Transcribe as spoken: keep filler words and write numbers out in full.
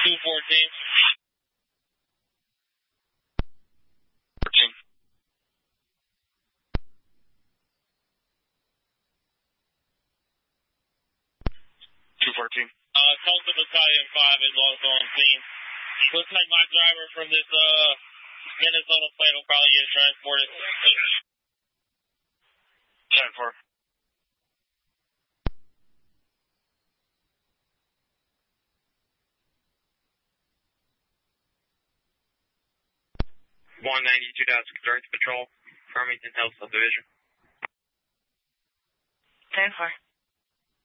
two fourteen. fourteen. two fourteen. Uh, Tulsa Battalion five is also on scene. Looks like my driver from this, uh, Minnesota plane will probably get transported. ten four. one ninety-two Dallas Converts Patrol, Farmington Health Subdivision. ten four.